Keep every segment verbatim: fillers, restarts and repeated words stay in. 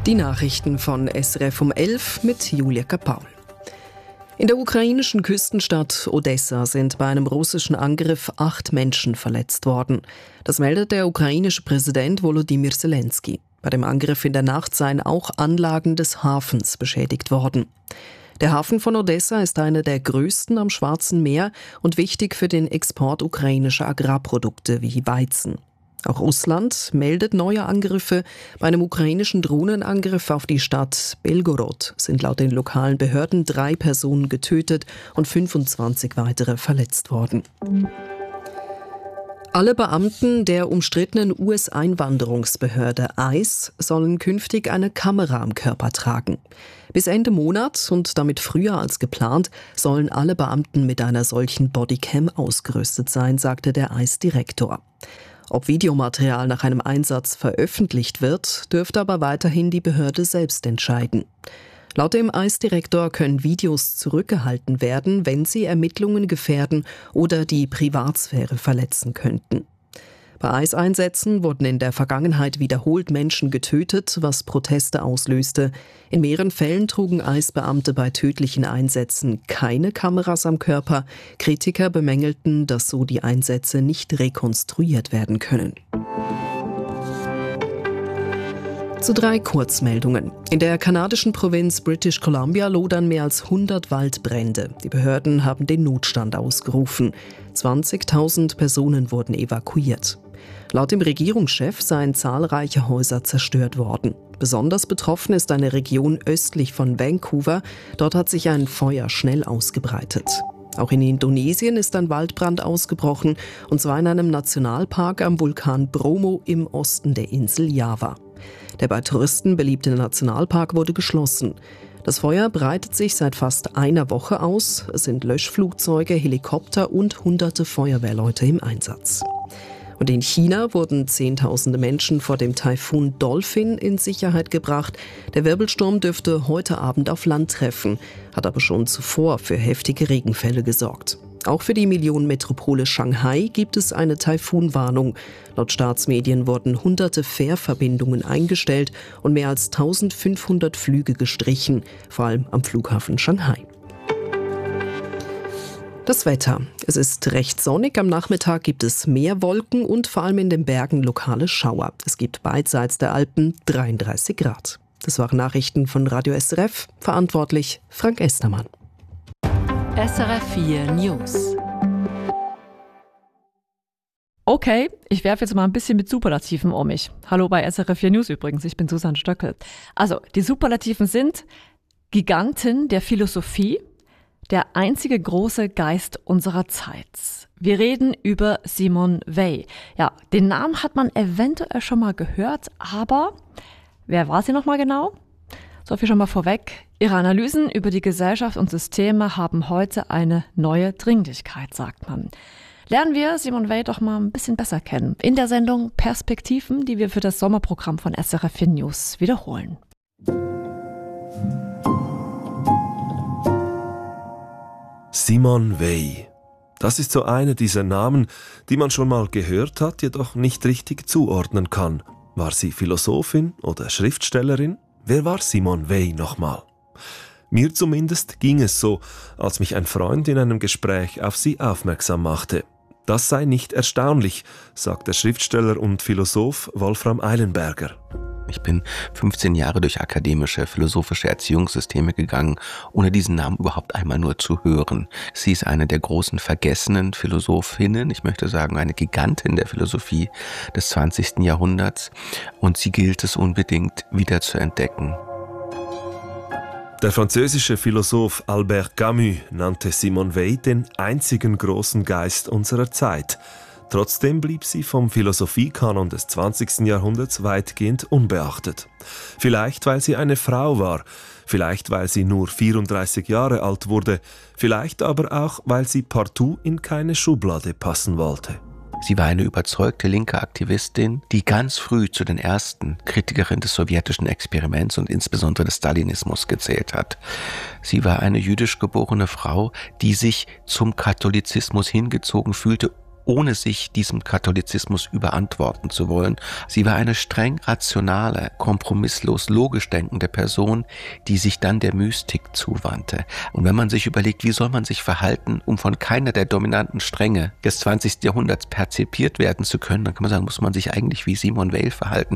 Die Nachrichten von S R F um elf mit Julia Kapaul. In der ukrainischen Küstenstadt Odessa sind bei einem russischen Angriff acht Menschen verletzt worden. Das meldet der ukrainische Präsident Volodymyr Zelensky. Bei dem Angriff in der Nacht seien auch Anlagen des Hafens beschädigt worden. Der Hafen von Odessa ist einer der größten am Schwarzen Meer und wichtig für den Export ukrainischer Agrarprodukte wie Weizen. Auch Russland meldet neue Angriffe. Bei einem ukrainischen Drohnenangriff auf die Stadt Belgorod sind laut den lokalen Behörden drei Personen getötet und fünfundzwanzig weitere verletzt worden. Alle Beamten der umstrittenen U S-Einwanderungsbehörde ICE sollen künftig eine Kamera am Körper tragen. Bis Ende Monat und damit früher als geplant sollen alle Beamten mit einer solchen Bodycam ausgerüstet sein, sagte der ICE-Direktor. Ob Videomaterial nach einem Einsatz veröffentlicht wird, dürfte aber weiterhin die Behörde selbst entscheiden. Laut dem ICE-Direktor können Videos zurückgehalten werden, wenn sie Ermittlungen gefährden oder die Privatsphäre verletzen könnten. Bei ICE-Einsätzen wurden in der Vergangenheit wiederholt Menschen getötet, was Proteste auslöste. In mehreren Fällen trugen ICE-Beamte bei tödlichen Einsätzen keine Kameras am Körper. Kritiker bemängelten, dass so die Einsätze nicht rekonstruiert werden können. Zu drei Kurzmeldungen. In der kanadischen Provinz British Columbia lodern mehr als hundert Waldbrände. Die Behörden haben den Notstand ausgerufen. zwanzigtausend Personen wurden evakuiert. Laut dem Regierungschef seien zahlreiche Häuser zerstört worden. Besonders betroffen ist eine Region östlich von Vancouver. Dort hat sich ein Feuer schnell ausgebreitet. Auch in Indonesien ist ein Waldbrand ausgebrochen, und zwar in einem Nationalpark am Vulkan Bromo im Osten der Insel Java. Der bei Touristen beliebte Nationalpark wurde geschlossen. Das Feuer breitet sich seit fast einer Woche aus. Es sind Löschflugzeuge, Helikopter und hunderte Feuerwehrleute im Einsatz. Und in China wurden Zehntausende Menschen vor dem Taifun Dolphin in Sicherheit gebracht. Der Wirbelsturm dürfte heute Abend auf Land treffen, hat aber schon zuvor für heftige Regenfälle gesorgt. Auch für die Millionenmetropole Shanghai gibt es eine Taifunwarnung. Laut Staatsmedien wurden hunderte Fährverbindungen eingestellt und mehr als eintausendfünfhundert Flüge gestrichen, vor allem am Flughafen Shanghai. Das Wetter. Es ist recht sonnig, am Nachmittag gibt es mehr Wolken und vor allem in den Bergen lokale Schauer. Es gibt beidseits der Alpen dreiunddreißig Grad. Das waren Nachrichten von Radio S R F, verantwortlich Frank Estermann. S R F vier News. Okay, ich werfe jetzt mal ein bisschen mit Superlativen um mich. Hallo bei S R F vier News übrigens, ich bin Susanne Stöckel. Also, die Superlativen sind Gigantin der Philosophie, der einzige große Geist unserer Zeit. Wir reden über Simone Weil. Ja, den Namen hat man eventuell schon mal gehört, aber wer war sie nochmal genau? So viel schon mal vorweg. Ihre Analysen über die Gesellschaft und Systeme haben heute eine neue Dringlichkeit, sagt man. Lernen wir Simone Weil doch mal ein bisschen besser kennen. In der Sendung Perspektiven, die wir für das Sommerprogramm von S R F vier News wiederholen. Simone Weil. Das ist so einer dieser Namen, die man schon mal gehört hat, jedoch nicht richtig zuordnen kann. War sie Philosophin oder Schriftstellerin? Wer war Simone Weil nochmal? Mir zumindest ging es so, als mich ein Freund in einem Gespräch auf sie aufmerksam machte. Das sei nicht erstaunlich, sagt der Schriftsteller und Philosoph Wolfram Eilenberger. Ich bin fünfzehn Jahre durch akademische, philosophische Erziehungssysteme gegangen, ohne diesen Namen überhaupt einmal nur zu hören. Sie ist eine der großen vergessenen Philosophinnen, ich möchte sagen eine Gigantin der Philosophie des zwanzigsten Jahrhunderts, und sie gilt es unbedingt wieder zu entdecken. Der französische Philosoph Albert Camus nannte Simone Weil den einzigen großen Geist unserer Zeit. Trotzdem blieb sie vom Philosophiekanon des zwanzigsten Jahrhunderts weitgehend unbeachtet. Vielleicht, weil sie eine Frau war, vielleicht, weil sie nur vierunddreißig Jahre alt wurde, vielleicht aber auch, weil sie partout in keine Schublade passen wollte. Sie war eine überzeugte linke Aktivistin, die ganz früh zu den ersten Kritikerinnen des sowjetischen Experiments und insbesondere des Stalinismus gezählt hat. Sie war eine jüdisch geborene Frau, die sich zum Katholizismus hingezogen fühlte, ohne sich diesem Katholizismus überantworten zu wollen. Sie war eine streng rationale, kompromisslos logisch denkende Person, die sich dann der Mystik zuwandte. Und wenn man sich überlegt, wie soll man sich verhalten, um von keiner der dominanten Stränge des zwanzigsten Jahrhunderts perzipiert werden zu können, dann kann man sagen, muss man sich eigentlich wie Simone Weil verhalten.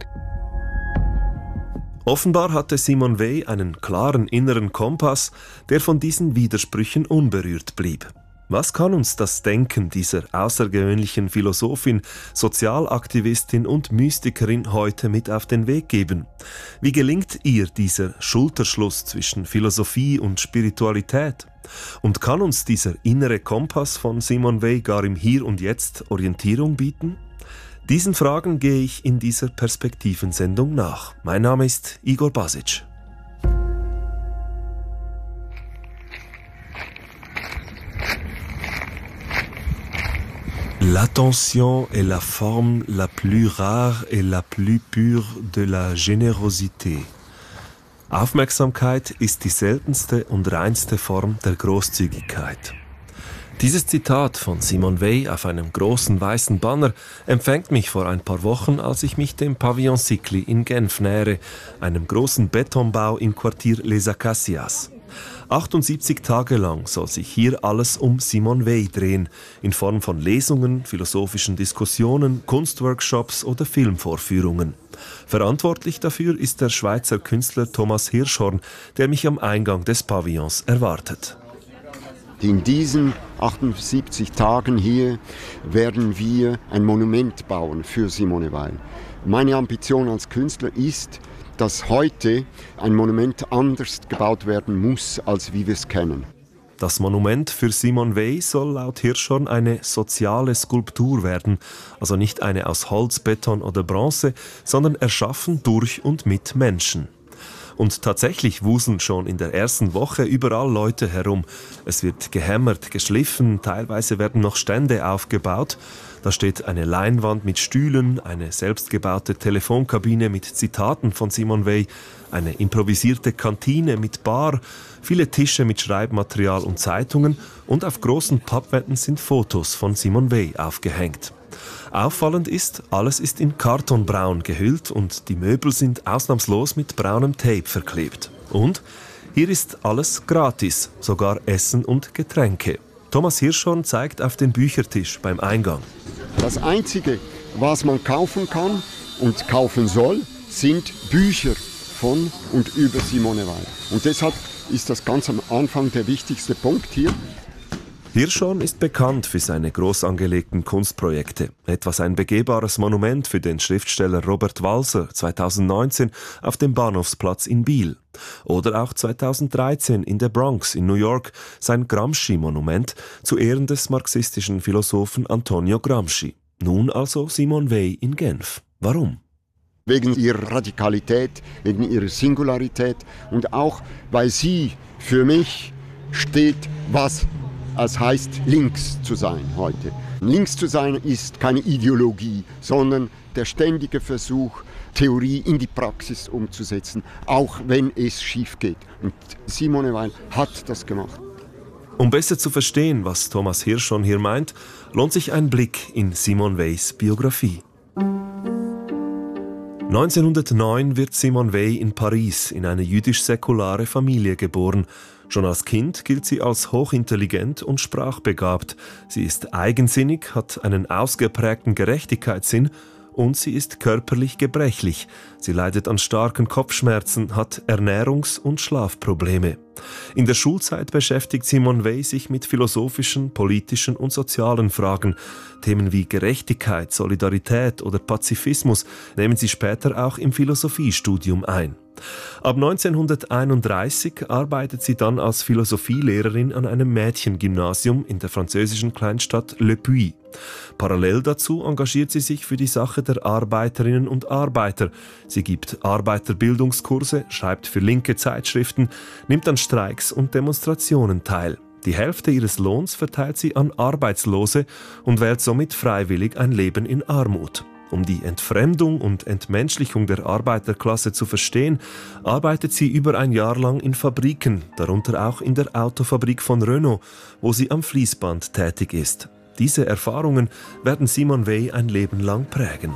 Offenbar hatte Simone Weil einen klaren inneren Kompass, der von diesen Widersprüchen unberührt blieb. Was kann uns das Denken dieser außergewöhnlichen Philosophin, Sozialaktivistin und Mystikerin heute mit auf den Weg geben? Wie gelingt ihr dieser Schulterschluss zwischen Philosophie und Spiritualität? Und kann uns dieser innere Kompass von Simone Weil gar im Hier und Jetzt Orientierung bieten? Diesen Fragen gehe ich in dieser Perspektivensendung nach. Mein Name ist Igor Basic. L'attention est la forme la plus rare et la plus pure de la générosité. Aufmerksamkeit ist die seltenste und reinste Form der Großzügigkeit. Dieses Zitat von Simone Weil auf einem großen weißen Banner empfängt mich vor ein paar Wochen, als ich mich dem Pavillon Sicli in Genf nähere, einem großen Betonbau im Quartier Les Acacias. achtundsiebzig Tage lang soll sich hier alles um Simone Weil drehen, in Form von Lesungen, philosophischen Diskussionen, Kunstworkshops oder Filmvorführungen. Verantwortlich dafür ist der Schweizer Künstler Thomas Hirschhorn, der mich am Eingang des Pavillons erwartet. In diesen achtundsiebzig Tagen hier werden wir ein Monument bauen für Simone Weil. Meine Ambition als Künstler ist, dass heute ein Monument anders gebaut werden muss, als wie wir es kennen. Das Monument für Simone Weil soll laut Hirschhorn eine soziale Skulptur werden, also nicht eine aus Holz, Beton oder Bronze, sondern erschaffen durch und mit Menschen. Und tatsächlich wuseln schon in der ersten Woche überall Leute herum. Es wird gehämmert, geschliffen, teilweise werden noch Stände aufgebaut. Da steht eine Leinwand mit Stühlen, eine selbstgebaute Telefonkabine mit Zitaten von Simone Weil, eine improvisierte Kantine mit Bar, viele Tische mit Schreibmaterial und Zeitungen und auf großen Pappwänden sind Fotos von Simone Weil aufgehängt. Auffallend ist, alles ist in Kartonbraun gehüllt und die Möbel sind ausnahmslos mit braunem Tape verklebt. Und hier ist alles gratis, sogar Essen und Getränke. Thomas Hirschhorn zeigt auf den Büchertisch beim Eingang. Das Einzige, was man kaufen kann und kaufen soll, sind Bücher von und über Simone Weil. Und deshalb ist das ganz am Anfang der wichtigste Punkt hier. Hirschhorn ist bekannt für seine groß angelegten Kunstprojekte. Etwas ein begehbares Monument für den Schriftsteller Robert Walser zweitausendneunzehn auf dem Bahnhofsplatz in Biel. Oder auch zweitausenddreizehn in der Bronx in New York sein Gramsci-Monument zu Ehren des marxistischen Philosophen Antonio Gramsci. Nun also Simone Weil in Genf. Warum? Wegen ihrer Radikalität, wegen ihrer Singularität und auch, weil sie für mich steht, was es heißt, links zu sein heute. Links zu sein ist keine Ideologie, sondern der ständige Versuch, Theorie in die Praxis umzusetzen, auch wenn es schief geht. Und Simone Weil hat das gemacht. Um besser zu verstehen, was Thomas Hirschhorn hier meint, lohnt sich ein Blick in Simone Weils Biografie. neunzehnhundertneun wird Simone Weil in Paris in eine jüdisch-säkulare Familie geboren. Schon als Kind gilt sie als hochintelligent und sprachbegabt. Sie ist eigensinnig, hat einen ausgeprägten Gerechtigkeitssinn und sie ist körperlich gebrechlich. Sie leidet an starken Kopfschmerzen, hat Ernährungs- und Schlafprobleme. In der Schulzeit beschäftigt Simone Weil sich mit philosophischen, politischen und sozialen Fragen. Themen wie Gerechtigkeit, Solidarität oder Pazifismus nehmen sie später auch im Philosophiestudium ein. Ab neunzehnhunderteinunddreißig arbeitet sie dann als Philosophielehrerin an einem Mädchengymnasium in der französischen Kleinstadt Le Puy. Parallel dazu engagiert sie sich für die Sache der Arbeiterinnen und Arbeiter. Sie gibt Arbeiterbildungskurse, schreibt für linke Zeitschriften, nimmt an Streiks und Demonstrationen teil. Die Hälfte ihres Lohns verteilt sie an Arbeitslose und wählt somit freiwillig ein Leben in Armut. Um die Entfremdung und Entmenschlichung der Arbeiterklasse zu verstehen, arbeitet sie über ein Jahr lang in Fabriken, darunter auch in der Autofabrik von Renault, wo sie am Fließband tätig ist. Diese Erfahrungen werden Simone Weil ein Leben lang prägen.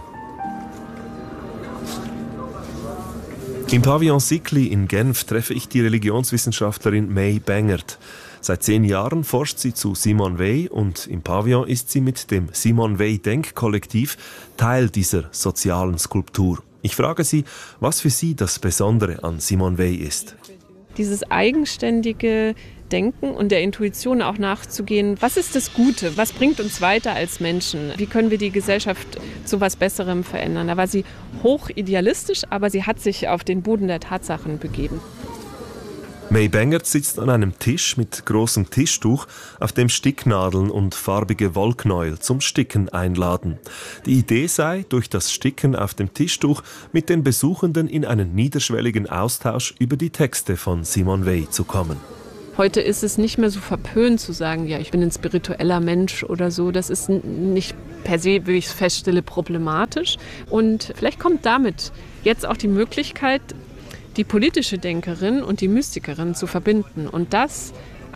Im Pavillon Sikli in Genf treffe ich die Religionswissenschaftlerin May Bengert. Seit zehn Jahren forscht sie zu Simone Weil und im Pavillon ist sie mit dem Simone Weil Denkkollektiv Teil dieser sozialen Skulptur. Ich frage sie, was für sie das Besondere an Simone Weil ist. Dieses eigenständige Denken und der Intuition auch nachzugehen. Was ist das Gute? Was bringt uns weiter als Menschen? Wie können wir die Gesellschaft zu was Besserem verändern? Da war sie hoch idealistisch, aber sie hat sich auf den Boden der Tatsachen begeben. May Bengert sitzt an einem Tisch mit großem Tischtuch, auf dem Sticknadeln und farbige Wollknäuel zum Sticken einladen. Die Idee sei, durch das Sticken auf dem Tischtuch mit den Besuchenden in einen niederschwelligen Austausch über die Texte von Simone Weil zu kommen. Heute ist es nicht mehr so verpönt zu sagen, ja, ich bin ein spiritueller Mensch oder so. Das ist nicht per se, wie ich es feststelle, problematisch. Und vielleicht kommt damit jetzt auch die Möglichkeit, die politische Denkerin und die Mystikerin zu verbinden und das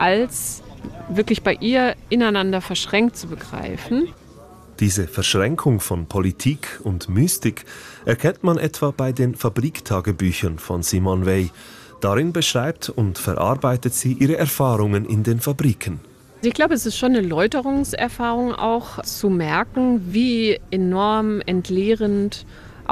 als wirklich bei ihr ineinander verschränkt zu begreifen. Diese Verschränkung von Politik und Mystik erkennt man etwa bei den Fabriktagebüchern von Simone Weil. Darin beschreibt und verarbeitet sie ihre Erfahrungen in den Fabriken. Ich glaube, es ist schon eine Läuterungserfahrung auch zu merken, wie enorm entleerend,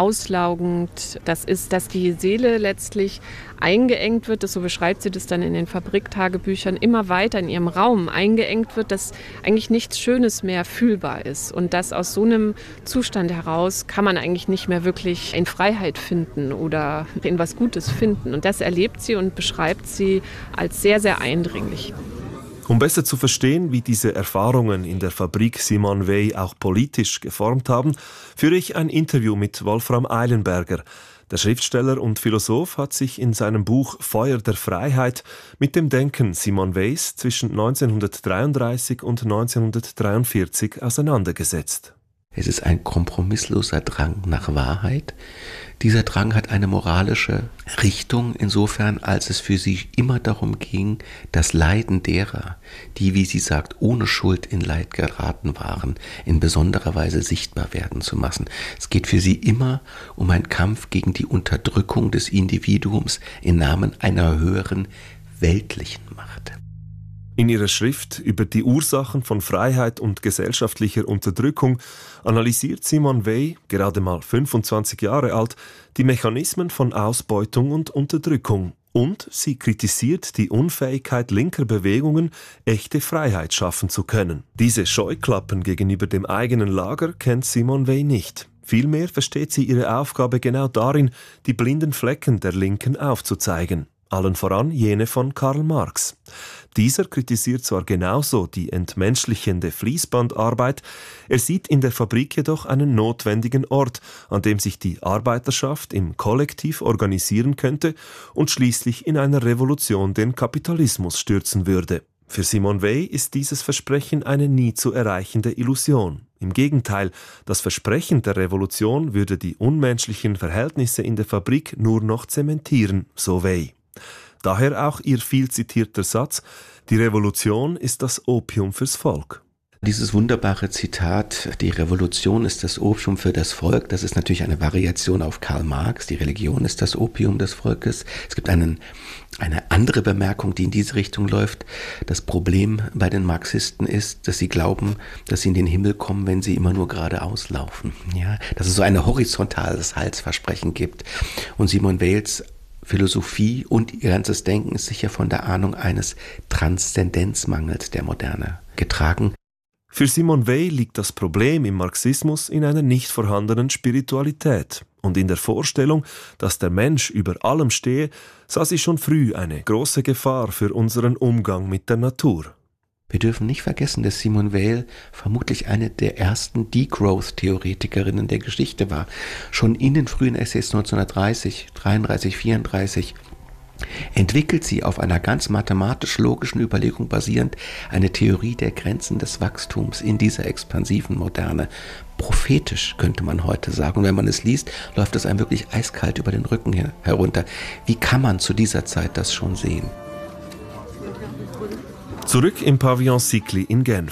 auslaugend das ist, dass die Seele letztlich eingeengt wird, das, so beschreibt sie das dann in den Fabriktagebüchern, immer weiter in ihrem Raum eingeengt wird, dass eigentlich nichts Schönes mehr fühlbar ist und dass aus so einem Zustand heraus kann man eigentlich nicht mehr wirklich in Freiheit finden oder in was Gutes finden. Und das erlebt sie und beschreibt sie als sehr, sehr eindringlich. Um besser zu verstehen, wie diese Erfahrungen in der Fabrik Simone Weil auch politisch geformt haben, führe ich ein Interview mit Wolfram Eilenberger. Der Schriftsteller und Philosoph hat sich in seinem Buch Feuer der Freiheit mit dem Denken Simone Weils zwischen neunzehnhundertdreiunddreißig und neunzehnhundertdreiundvierzig auseinandergesetzt. Es ist ein kompromissloser Drang nach Wahrheit. Dieser Drang hat eine moralische Richtung, insofern, als es für sie immer darum ging, das Leiden derer, die, wie sie sagt, ohne Schuld in Leid geraten waren, in besonderer Weise sichtbar werden zu lassen. Es geht für sie immer um einen Kampf gegen die Unterdrückung des Individuums im Namen einer höheren weltlichen Macht. In ihrer Schrift über die Ursachen von Freiheit und gesellschaftlicher Unterdrückung analysiert Simone Weil, gerade mal fünfundzwanzig Jahre alt, die Mechanismen von Ausbeutung und Unterdrückung. Und sie kritisiert die Unfähigkeit linker Bewegungen, echte Freiheit schaffen zu können. Diese Scheuklappen gegenüber dem eigenen Lager kennt Simone Weil nicht. Vielmehr versteht sie ihre Aufgabe genau darin, die blinden Flecken der Linken aufzuzeigen. Allen voran jene von Karl Marx. Dieser kritisiert zwar genauso die entmenschlichende Fließbandarbeit, er sieht in der Fabrik jedoch einen notwendigen Ort, an dem sich die Arbeiterschaft im Kollektiv organisieren könnte und schließlich in einer Revolution den Kapitalismus stürzen würde. Für Simone Weil ist dieses Versprechen eine nie zu erreichende Illusion. Im Gegenteil, das Versprechen der Revolution würde die unmenschlichen Verhältnisse in der Fabrik nur noch zementieren, so Weil. Daher auch ihr viel zitierter Satz: Die Revolution ist das Opium fürs Volk. Dieses wunderbare Zitat, die Revolution ist das Opium für das Volk, das ist natürlich eine Variation auf Karl Marx. Die Religion ist das Opium des Volkes. Es gibt einen, eine andere Bemerkung, die in diese Richtung läuft. Das Problem bei den Marxisten ist, dass sie glauben, dass sie in den Himmel kommen, wenn sie immer nur geradeaus laufen. Ja, dass es so ein horizontales Heilsversprechen gibt. Und Simone Weils Philosophie und ihr ganzes Denken ist sicher von der Ahnung eines Transzendenzmangels der Moderne getragen. Für Simone Weil liegt das Problem im Marxismus in einer nicht vorhandenen Spiritualität. Und in der Vorstellung, dass der Mensch über allem stehe, sah sie schon früh eine große Gefahr für unseren Umgang mit der Natur. Wir dürfen nicht vergessen, dass Simone Weil vermutlich eine der ersten Degrowth-Theoretikerinnen der Geschichte war. Schon in den frühen Essays neunzehnhundertdreißig, dreiunddreißig, vierunddreißig entwickelt sie auf einer ganz mathematisch-logischen Überlegung basierend eine Theorie der Grenzen des Wachstums in dieser expansiven Moderne. Prophetisch, könnte man heute sagen. Und wenn man es liest, läuft es einem wirklich eiskalt über den Rücken her- herunter. Wie kann man zu dieser Zeit das schon sehen? Zurück im Pavillon Sikli in Genf.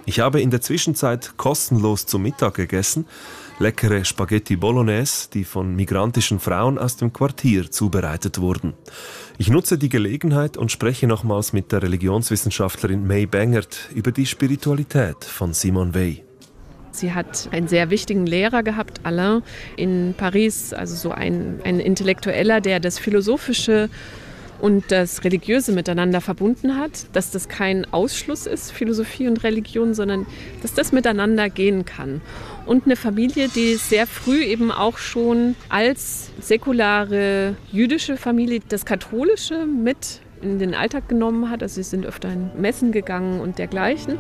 Ich habe in der Zwischenzeit kostenlos zu Mittag gegessen, leckere Spaghetti Bolognese, die von migrantischen Frauen aus dem Quartier zubereitet wurden. Ich nutze die Gelegenheit und spreche nochmals mit der Religionswissenschaftlerin May Bengert über die Spiritualität von Simone Weil. Sie hat einen sehr wichtigen Lehrer gehabt, Alain, in Paris, also so ein, ein Intellektueller, der das Philosophische und das Religiöse miteinander verbunden hat, dass das kein Ausschluss ist, Philosophie und Religion, sondern dass das miteinander gehen kann. Und eine Familie, die sehr früh eben auch schon als säkulare jüdische Familie das Katholische mit in den Alltag genommen hat. Also sie sind öfter in Messen gegangen und dergleichen.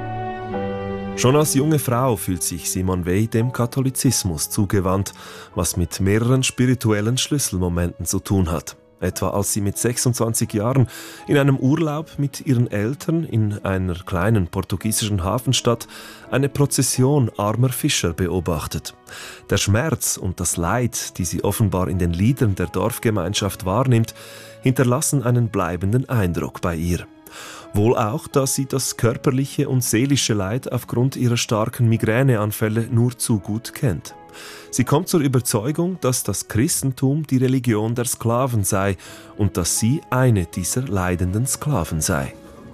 Schon als junge Frau fühlt sich Simone Weil dem Katholizismus zugewandt, was mit mehreren spirituellen Schlüsselmomenten zu tun hat. Etwa als sie mit sechsundzwanzig Jahren in einem Urlaub mit ihren Eltern in einer kleinen portugiesischen Hafenstadt eine Prozession armer Fischer beobachtet. Der Schmerz und das Leid, die sie offenbar in den Liedern der Dorfgemeinschaft wahrnimmt, hinterlassen einen bleibenden Eindruck bei ihr. Wohl auch, dass sie das körperliche und seelische Leid aufgrund ihrer starken Migräneanfälle nur zu gut kennt. Sie kommt zur Überzeugung, dass das Christentum die Religion der Sklaven sei und dass sie eine dieser leidenden Sklaven sei.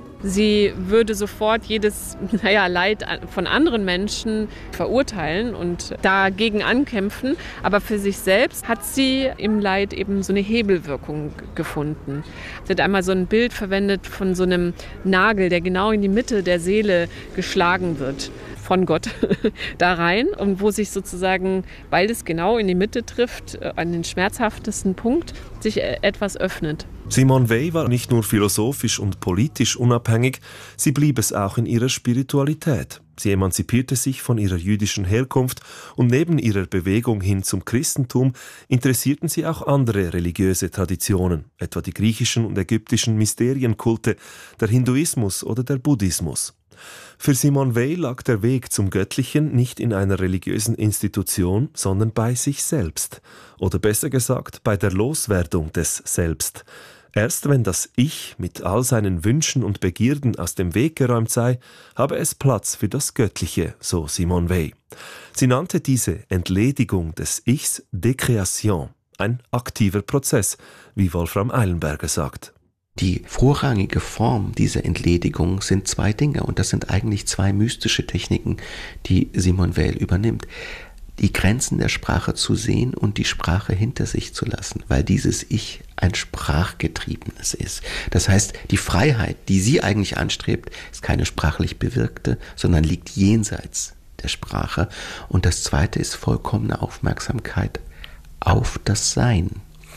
Sie würde sofort jedes naja, Leid von anderen Menschen verurteilen und dagegen ankämpfen. Aber für sich selbst hat sie im Leid eben so eine Hebelwirkung gefunden. Sie hat einmal so ein Bild verwendet von so einem Nagel, der genau in die Mitte der Seele geschlagen wird. Von Gott da rein und wo sich sozusagen, weil es genau in die Mitte trifft, an den schmerzhaftesten Punkt, sich etwas öffnet. Simone Weil war nicht nur philosophisch und politisch unabhängig, sie blieb es auch in ihrer Spiritualität. Sie emanzipierte sich von ihrer jüdischen Herkunft und neben ihrer Bewegung hin zum Christentum interessierten sie auch andere religiöse Traditionen, etwa die griechischen und ägyptischen Mysterienkulte, der Hinduismus oder der Buddhismus. Für Simone Weil lag der Weg zum Göttlichen nicht in einer religiösen Institution, sondern bei sich selbst. Oder besser gesagt, bei der Loswerdung des Selbst. Erst wenn das Ich mit all seinen Wünschen und Begierden aus dem Weg geräumt sei, habe es Platz für das Göttliche, so Simone Weil. Sie nannte diese Entledigung des Ichs Décréation, ein aktiver Prozess, wie Wolfram Eilenberger sagt. Die vorrangige Form dieser Entledigung sind zwei Dinge und das sind eigentlich zwei mystische Techniken, die Simone Weil übernimmt. Die Grenzen der Sprache zu sehen und die Sprache hinter sich zu lassen, weil dieses Ich ein sprachgetriebenes ist. Das heißt, die Freiheit, die sie eigentlich anstrebt, ist keine sprachlich bewirkte, sondern liegt jenseits der Sprache. Und das Zweite ist vollkommene Aufmerksamkeit auf das Sein.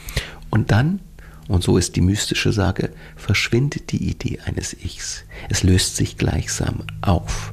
Und dann, und so ist die mystische Sage, verschwindet die Idee eines Ichs. Es löst sich gleichsam auf.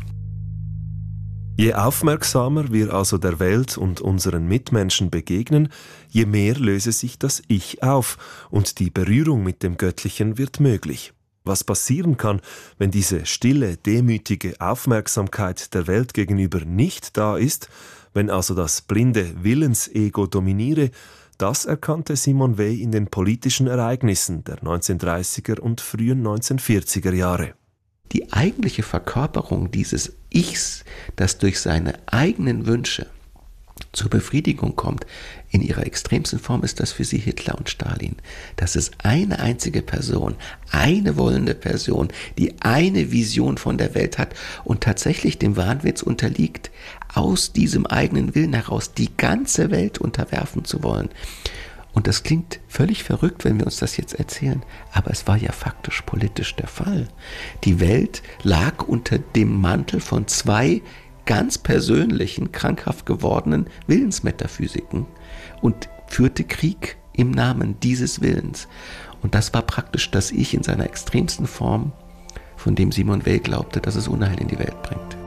Je aufmerksamer wir also der Welt und unseren Mitmenschen begegnen, je mehr löse sich das Ich auf und die Berührung mit dem Göttlichen wird möglich. Was passieren kann, wenn diese stille, demütige Aufmerksamkeit der Welt gegenüber nicht da ist, wenn also das blinde Willensego dominiere, das erkannte Simone Weil in den politischen Ereignissen der neunzehnhundertdreißiger und frühen neunzehnhundertvierziger Jahre. Die eigentliche Verkörperung dieses Ichs, das durch seine eigenen Wünsche zur Befriedigung kommt, in ihrer extremsten Form ist das für sie Hitler und Stalin. Das ist eine einzige Person, eine wollende Person, die eine Vision von der Welt hat und tatsächlich dem Wahnwitz unterliegt, aus diesem eigenen Willen heraus die ganze Welt unterwerfen zu wollen. Und das klingt völlig verrückt, wenn wir uns das jetzt erzählen, aber es war ja faktisch politisch der Fall. Die Welt lag unter dem Mantel von zwei ganz persönlichen, krankhaft gewordenen Willensmetaphysiken und führte Krieg im Namen dieses Willens. Und das war praktisch das Ich in seiner extremsten Form, von dem Simone Weil glaubte, dass es Unheil in die Welt bringt.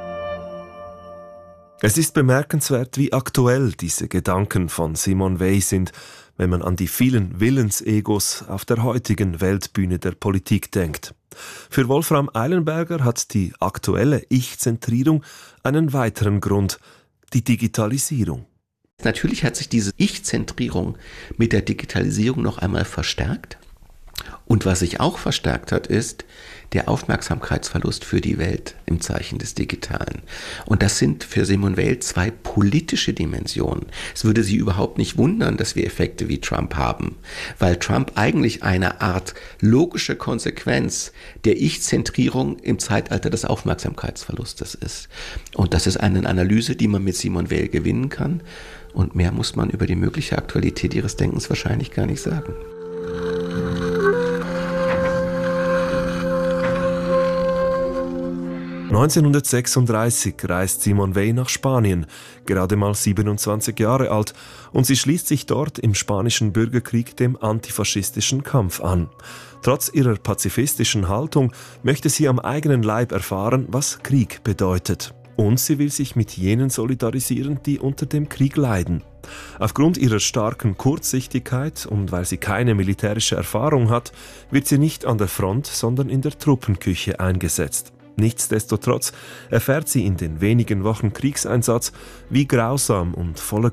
Es ist bemerkenswert, wie aktuell diese Gedanken von Simone Weil sind, wenn man an die vielen Willensegos auf der heutigen Weltbühne der Politik denkt. Für Wolfram Eilenberger hat die aktuelle Ich-Zentrierung einen weiteren Grund, die Digitalisierung. Natürlich hat sich diese Ich-Zentrierung mit der Digitalisierung noch einmal verstärkt. Und was sich auch verstärkt hat, ist der Aufmerksamkeitsverlust für die Welt im Zeichen des Digitalen. Und das sind für Simone Veil zwei politische Dimensionen. Es würde sie überhaupt nicht wundern, dass wir Effekte wie Trump haben, weil Trump eigentlich eine Art logische Konsequenz der Ich-Zentrierung im Zeitalter des Aufmerksamkeitsverlustes ist. Und das ist eine Analyse, die man mit Simone Veil gewinnen kann. Und mehr muss man über die mögliche Aktualität ihres Denkens wahrscheinlich gar nicht sagen. neunzehnhundertsechsunddreißig reist Simone Veil nach Spanien, gerade mal siebenundzwanzig Jahre alt, und sie schließt sich dort im spanischen Bürgerkrieg dem antifaschistischen Kampf an. Trotz ihrer pazifistischen Haltung möchte sie am eigenen Leib erfahren, was Krieg bedeutet. Und sie will sich mit jenen solidarisieren, die unter dem Krieg leiden. Aufgrund ihrer starken Kurzsichtigkeit und weil sie keine militärische Erfahrung hat, wird sie nicht an der Front, sondern in der Truppenküche eingesetzt. Nichtsdestotrotz erfährt sie in den wenigen Wochen Kriegseinsatz, wie grausam und voller